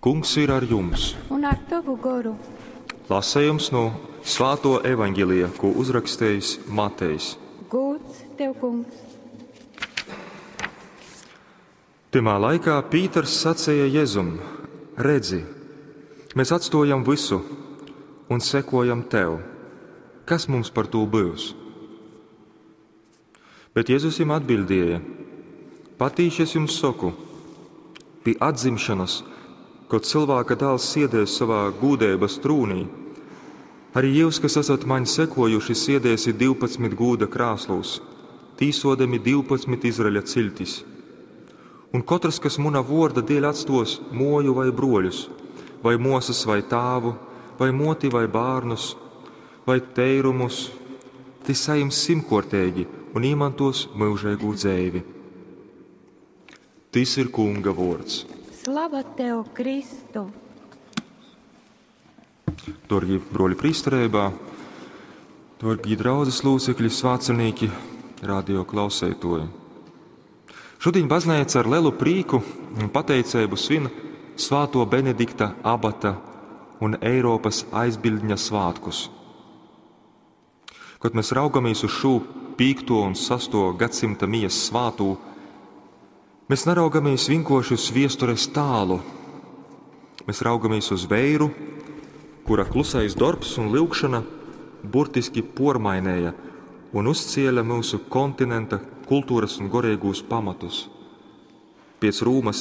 Kungs ir ar jums. Un ar tavu garu. Lasējums no Svēto evaņģēlija, ko uzrakstījis Matejs. Gods tev, kungs. Timā laikā Pīters sacīja Jēzum: redzi, mēs atstājam visu un sekojam tev. Kas mums par to būs? Bet Jēzus viņam atbildēja: patīši es jums saku, pie atzimšanas, kad cilvēka dēls sēdēs savā gūdības trūnī, arī jūs, kas esat mani sekojuši, sēdēsi 12 gūda krāslos, tīsodami 12 Izraēļa ciltis. Un katrs, kas muna vārda dēļ atstos moju vai broļus, vai mosas vai tāvu, vai moti vai bārnus, vai teirumus, tas sajims simtkārtīgi un iemantos mūžīgu dzīvi. Tas ir Kunga vārds. Slava tev, Kristu! Dārgie broļi priesterībā, dārgie draudzes lūcekļi, svētceļnieki, radio klausētoji. Šodien baznīca ar lielu prieku un pateicību svin Svēto Benedikta abata un Eiropas aizbildņa svētkus. Kad mēs raugamies uz šo 5. un 6. gadsimta mijas svātū, mēs neraugamies vienkārši uz viestures tālu. Mēs raugamies uz veiru, kura klusais darbs un lūgšana burtiski pormainēja un uzcēla mūsu kontinenta kultūras un garīgos pamatus. Pēc Rūmas